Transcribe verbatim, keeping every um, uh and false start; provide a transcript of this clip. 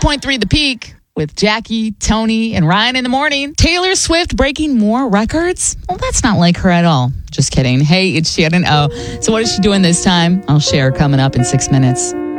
point three The Peak with Jackie, Tony, and Ryan in the morning. Taylor Swift breaking more records? Well, that's not like her at all. Just kidding. Hey, it's Shannon O. So what is she doing this time? I'll share coming up in six minutes.